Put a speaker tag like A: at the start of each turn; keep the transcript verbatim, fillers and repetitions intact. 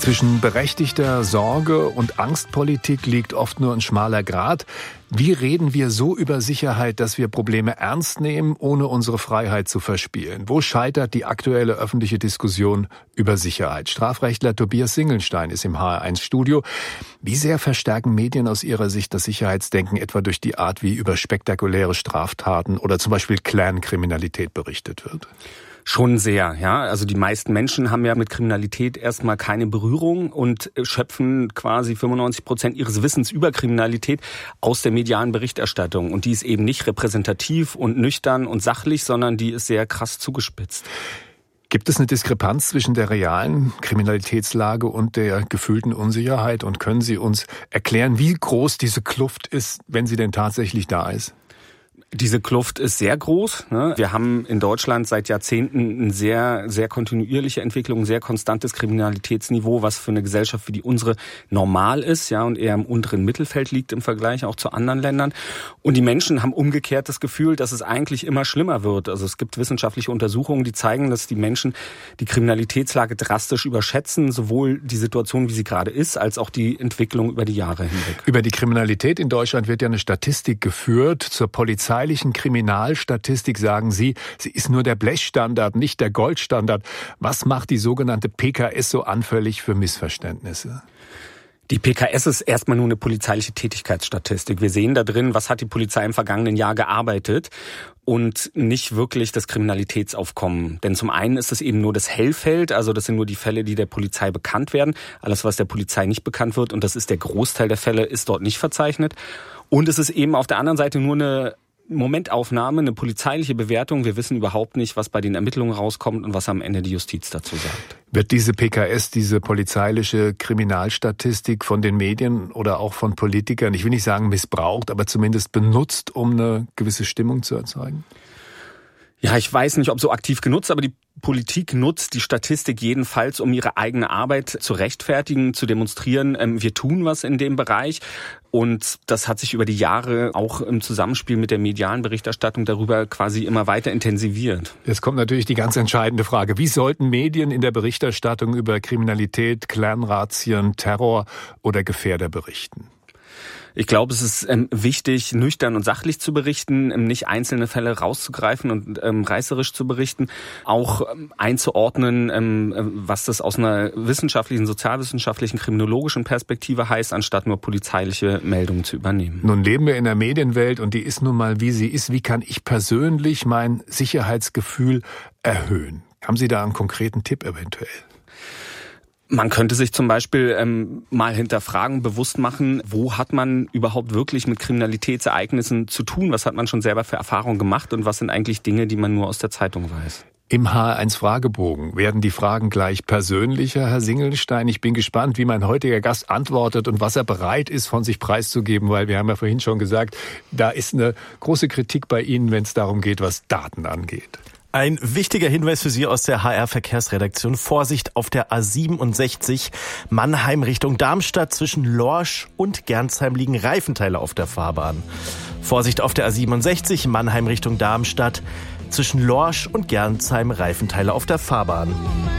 A: Zwischen berechtigter Sorge und Angstpolitik liegt oft nur ein schmaler Grat. Wie reden wir so über Sicherheit, dass wir Probleme ernst nehmen, ohne unsere Freiheit zu verspielen? Wo scheitert die aktuelle öffentliche Diskussion über Sicherheit? Strafrechtler Tobias Singelstein ist im H R eins Studio. Wie sehr verstärken Medien aus Ihrer Sicht das Sicherheitsdenken, etwa durch die Art, wie über spektakuläre Straftaten oder zum Beispiel Clan-Kriminalität berichtet wird?
B: Schon sehr, ja. Also die meisten Menschen haben ja mit Kriminalität erstmal keine Berührung und schöpfen quasi fünfundneunzig Prozent ihres Wissens über Kriminalität aus der medialen Berichterstattung. Und die ist eben nicht repräsentativ und nüchtern und sachlich, sondern die ist sehr krass zugespitzt.
A: Gibt es eine Diskrepanz zwischen der realen Kriminalitätslage und der gefühlten Unsicherheit? Und können Sie uns erklären, wie groß diese Kluft ist, wenn sie denn tatsächlich da ist?
B: Diese Kluft ist sehr groß. Wir haben in Deutschland seit Jahrzehnten eine sehr, sehr kontinuierliche Entwicklung, ein sehr konstantes Kriminalitätsniveau, was für eine Gesellschaft wie die unsere normal ist, ja, und eher im unteren Mittelfeld liegt im Vergleich auch zu anderen Ländern. Und die Menschen haben umgekehrt das Gefühl, dass es eigentlich immer schlimmer wird. Also es gibt wissenschaftliche Untersuchungen, die zeigen, dass die Menschen die Kriminalitätslage drastisch überschätzen, sowohl die Situation, wie sie gerade ist, als auch die Entwicklung über die Jahre hinweg.
A: Über die Kriminalität in Deutschland wird ja eine Statistik geführt. Zur Polizei Kriminalstatistik sagen Sie, sie ist nur der Blechstandard, nicht der Goldstandard. Was macht die sogenannte P K S so anfällig für Missverständnisse?
B: Die P K S ist erstmal nur eine polizeiliche Tätigkeitsstatistik. Wir sehen da drin, was hat die Polizei im vergangenen Jahr gearbeitet und nicht wirklich das Kriminalitätsaufkommen. Denn zum einen ist es eben nur das Hellfeld, also das sind nur die Fälle, die der Polizei bekannt werden. Alles, was der Polizei nicht bekannt wird, und das ist der Großteil der Fälle, ist dort nicht verzeichnet. Und es ist eben auf der anderen Seite nur eine Momentaufnahme, eine polizeiliche Bewertung. Wir wissen überhaupt nicht, was bei den Ermittlungen rauskommt und was am Ende die Justiz dazu sagt.
A: Wird diese P K S, diese polizeiliche Kriminalstatistik von den Medien oder auch von Politikern, ich will nicht sagen missbraucht, aber zumindest benutzt, um eine gewisse Stimmung zu erzeugen?
B: Ja, ich weiß nicht, ob so aktiv genutzt, aber die Politik nutzt die Statistik jedenfalls, um ihre eigene Arbeit zu rechtfertigen, zu demonstrieren. Wir tun was in dem Bereich. Und das hat sich über die Jahre auch im Zusammenspiel mit der medialen Berichterstattung darüber quasi immer weiter intensiviert.
A: Jetzt kommt natürlich die ganz entscheidende Frage. Wie sollten Medien in der Berichterstattung über Kriminalität, Clanrazzien, Terror oder Gefährder berichten?
B: Ich glaube, es ist ähm, wichtig, nüchtern und sachlich zu berichten, ähm, nicht einzelne Fälle rauszugreifen und ähm, reißerisch zu berichten, auch ähm, einzuordnen, ähm, was das aus einer wissenschaftlichen, sozialwissenschaftlichen, kriminologischen Perspektive heißt, anstatt nur polizeiliche Meldungen zu übernehmen.
A: Nun leben wir in der Medienwelt und die ist nun mal, wie sie ist. Wie kann ich persönlich mein Sicherheitsgefühl erhöhen? Haben Sie da einen konkreten Tipp eventuell?
B: Man könnte sich zum Beispiel ähm, mal hinterfragen, bewusst machen, wo hat man überhaupt wirklich mit Kriminalitätsereignissen zu tun? Was hat man schon selber für Erfahrungen gemacht und was sind eigentlich Dinge, die man nur aus der Zeitung weiß?
A: Im H R eins Fragebogen werden die Fragen gleich persönlicher, Herr Singelstein. Ich bin gespannt, wie mein heutiger Gast antwortet und was er bereit ist, von sich preiszugeben, weil wir haben ja vorhin schon gesagt, da ist eine große Kritik bei Ihnen, wenn es darum geht, was Daten angeht.
C: Ein wichtiger Hinweis für Sie aus der H R-Verkehrsredaktion. Vorsicht auf der A siebenundsechzig Mannheim Richtung Darmstadt. Zwischen Lorsch und Gernsheim liegen Reifenteile auf der Fahrbahn. Vorsicht auf der A siebenundsechzig Mannheim Richtung Darmstadt. Zwischen Lorsch und Gernsheim Reifenteile auf der Fahrbahn.